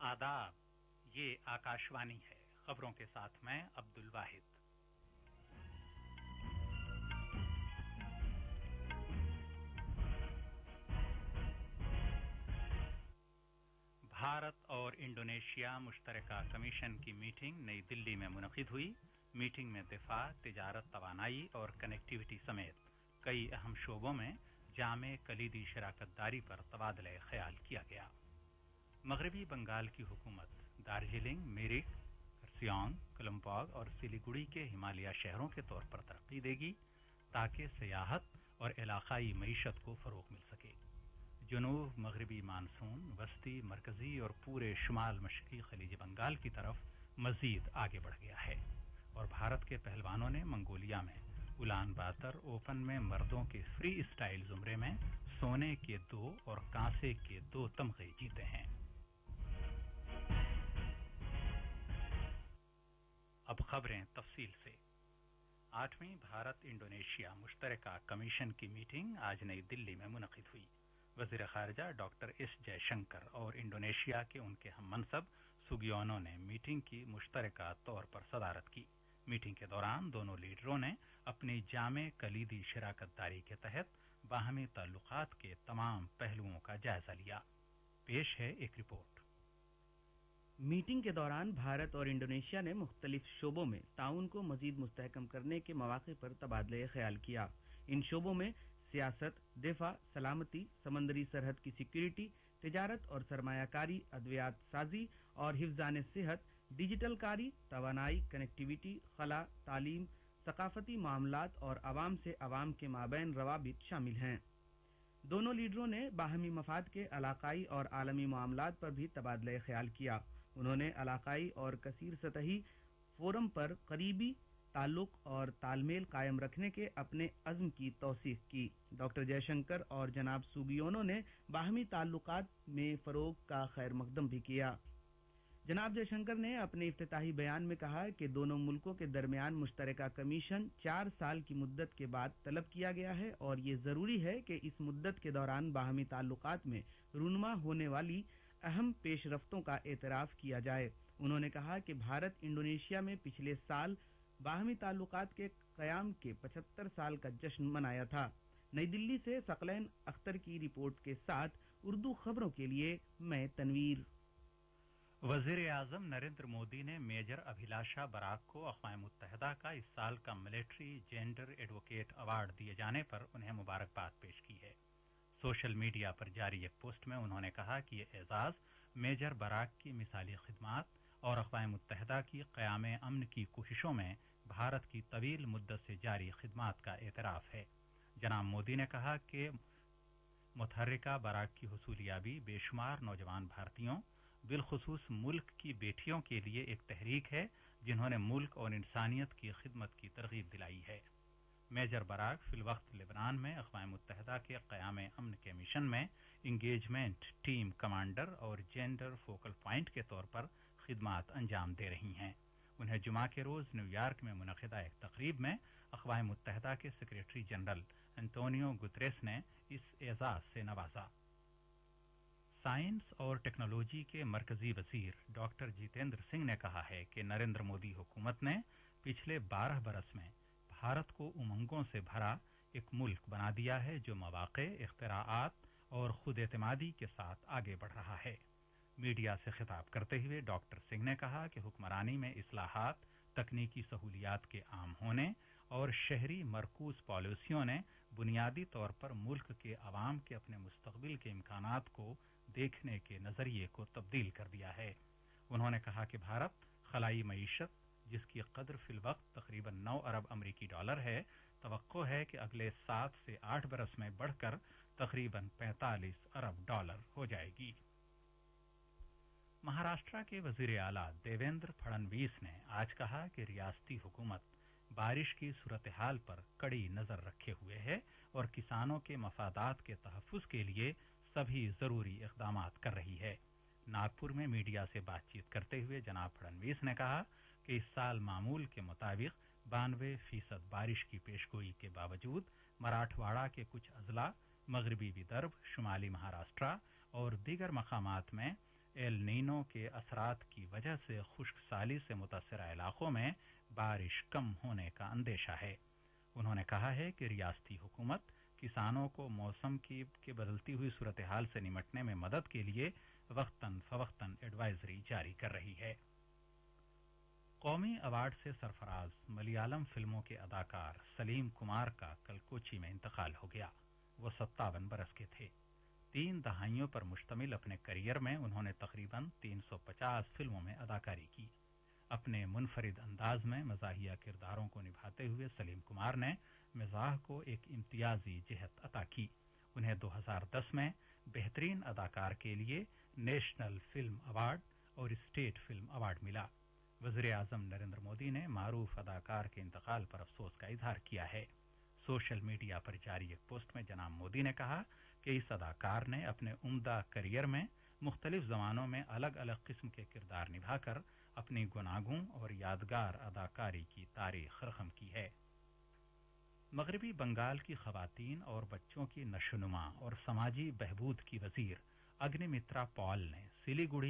आदाब, ये आकाशवाणी है। खबरों के साथ मैं अब्दुल वाहिद। भारत और इंडोनेशिया मुश्तरका कमीशन की मीटिंग नई दिल्ली में मुनक़िद हुई। मीटिंग में दिफा, तिजारत, तवानाई और कनेक्टिविटी समेत कई अहम शोबों में जामे कलीदी शराकतदारी पर तबादला ख्याल किया गया। मगरबी बंगाल की हुकूमत दार्जिलिंग, मिरिक, सियांग, कलमपाग और सिलीगुड़ी के हिमालय शहरों के तौर पर तरक्की देगी ताकि सियाहत और इलाकाई मईशत को फरोग मिल सके। जनूब मगरबी मानसून वस्ती, मरकजी और पूरे शुमाल मशरकी खलीज बंगाल की तरफ मजीद आगे बढ़ गया है और भारत के पहलवानों ने मंगोलिया में उलान बातर ओपन में मर्दों के फ्री स्टाइल जुमरे में सोने के 2 और कांसे के 2 तमगे जीते हैं। अब खबरें तफसील से। 8वीं भारत इंडोनेशिया मुश्तरका कमीशन की मीटिंग आज नई दिल्ली में मुनक़िद हुई। वज़ीर ख़ारिजा डॉक्टर एस जयशंकर और इंडोनेशिया के उनके हम मनसब सुगियोनो ने मीटिंग की मुश्तरका तौर पर सदारत की। मीटिंग के दौरान दोनों लीडरों ने अपनी जामे कलीदी शराकतदारी के तहत बाहमी ताल्लुकात के तमाम पहलुओं का जायजा लिया। पेश है एक रिपोर्ट। मीटिंग के दौरान भारत और इंडोनेशिया ने मुख्तलिफ शोबों में ताउन को मजीद मुस्तहकम करने के मौके पर तबादला ख्याल किया। इन शोबों में सियासत, दिफा, सलामती, समंदरी सरहद की सिक्योरिटी, तिजारत और सरमायाकारी, अद्वियात साजी और हिफ्जान सेहत, डिजिटल कारी, तवानाई, कनेक्टिविटी, खला, तालीम, सकाफती मामलात और अवाम से अवाम के माबैन रवाबित शामिल हैं। दोनों लीडरों ने बाहमी मफाद के इलाकाई और आलमी मामलात पर भी तबादला ख्याल किया। उन्होंने इलाकाई और कसीर सतही फोरम पर करीबी ताल्लुक और तालमेल कायम रखने के अपने अज़्म की तौसीक की। डॉक्टर जयशंकर और जनाब सुगियोनो ने बाहमी ताल्लुकात में फरोग का खैर मकदम भी किया। जनाब जयशंकर ने अपने इफ्तिताही बयान में कहा कि दोनों मुल्कों के दरमियान मुश्तरका कमीशन 4 साल की मुद्दत के बाद तलब किया गया है और ये जरूरी है कि इस मुद्दत के दौरान बाहमी ताल्लुकात में रूनुमा होने वाली अहम पेशरफ्तों का एतराफ किया जाए। उन्होंने कहा कि भारत इंडोनेशिया में पिछले साल बाहमी ताल्लुकात के कयाम के 75 साल का जश्न मनाया था। नई दिल्ली से सकलैन अख्तर की रिपोर्ट के साथ उर्दू खबरों के लिए मैं तनवीर। वजीर आजम नरेंद्र मोदी ने मेजर अभिलाषा बराक को अक़वाम मुत्तहिदा का इस साल का मिलिट्री जेंडर एडवोकेट अवार्ड दिए जाने पर उन्हें मुबारकबाद पेश की है। सोशल मीडिया पर जारी एक पोस्ट में उन्होंने कहा कि यह एजाज मेजर बराक की मिसाली खिदमात और अक़वाम मुत्तहिदा की क़याम अमन की कोशिशों में भारत की तवील मुद्दत से जारी खिदमात का एतराफ है। जनाब मोदी ने कहा कि मुतहर्रिका बराक की हुसूलियाबी बेशुमार नौजवान भारतीयों, बिलखुसूस मुल्क की बेटियों के लिए एक तहरीक है जिन्होंने मुल्क और इंसानियत की खिदमत की तरगीब दिलाई है। मेजर बराक फिलवक्त लेबनान में अक़वाम मुत्तहिदा के क़याम अमन के मिशन में इंगेजमेंट टीम कमांडर और जेंडर फोकल पॉइंट के तौर पर खिदमात अंजाम दे रही हैं। उन्हें जुमा के रोज न्यूयॉर्क में मुनक़िदा एक तकरीब में अक़वाम मुत्तहिदा के सेक्रेटरी जनरल एंटोनियो गुतरेस ने इस एजाज से नवाजा। साइंस और टेक्नोलॉजी के मरकजी वजीर डॉक्टर जितेंद्र सिंह ने कहा है कि नरेंद्र मोदी हुकूमत ने पिछले 12 बरस में भारत को उमंगों से भरा एक मुल्क बना दिया है जो मवाक़े, इख्तिराआत और खुद एतमादी के साथ आगे बढ़ रहा है। मीडिया से खिताब करते हुए डॉक्टर सिंह ने कहा कि हुक्मरानी में इस्लाहात, तकनीकी सहूलियात के आम होने और शहरी मरकूज पॉलिसियों ने बुनियादी तौर पर मुल्क के अवाम के अपने मुस्तकबिल के इम्कानात को देखने के नजरिए को तब्दील कर दिया है। उन्होंने कहा कि भारत खलाई मईशत, जिसकी कदर फिलवक्त तकरीबन 9 अरब अमरीकी डॉलर है, तवक्को है कि अगले 7 से 8 बरस में बढ़कर तकरीबन 45 अरब डॉलर हो जाएगी। महाराष्ट्र के वजीर आला देवेंद्र फडणवीस ने आज कहा कि रियासती हुकूमत बारिश की सूरत हाल पर कड़ी नजर रखे हुए है और किसानों के मफादात के तहफ़्फ़ुज़ के लिए सभी जरूरी इक़दामात कर रही है। नागपुर में मीडिया से बातचीत करते हुए जनाब फडणवीस ने कहा कि इस साल मामूल के मुताबिक 92% बारिश की पेशगोई के बावजूद मराठवाड़ा के कुछ अजला, मगरबी विदर्भ, शुमाली महाराष्ट्र और दीगर मकामात में एल नीनो के असरात की वजह से खुश्क साली से मुतासरा इलाकों में बारिश कम होने का अंदेशा है। उन्होंने कहा है कि रियासती हुकूमत किसानों को मौसम की बदलती हुई सूरत हाल से निमटने में मदद के लिए वक्तन फवक्तन एडवाइजरी जारी कर रही है। कौमी अवार्ड से सरफराज मलयालम फिल्मों के अदाकार सलीम कुमार का कल कोची में इंतकाल हो गया। वो 57 बरस के थे। 3 दहाइयों पर मुश्तमिल अपने करियर में उन्होंने तकरीबन 350 फिल्मों में अदाकारी की। अपने मुनफरिद अंदाज में मज़ाहिया किरदारों को निभाते हुए सलीम कुमार ने मिजाह को एक इम्तियाजी जिहत अता की। उन्हें 2010 में बेहतरीन अदाकार के लिए नेशनल फिल्म अवार्ड और स्टेट फिल्म अवार्ड मिला। वज़ीर-ए-आज़म नरेंद्र मोदी ने मारूफ अदाकार के इंतकाल पर अफसोस का इजहार किया है। सोशल मीडिया पर जारी एक पोस्ट में जनाब मोदी ने कहा कि इस अदाकार ने अपने उम्दा करियर में मुख्तलिफ ज़मानों में अलग अलग किस्म के किरदार निभाकर अपनी गुनागूं और यादगार अदाकारी की तारीख रकम की है। मगरबी बंगाल की खवातीन और बच्चों की नशोनुमा और समाजी बहबूद की वजीर अग्निमित्रा पॉल ने सिलीगुड़ी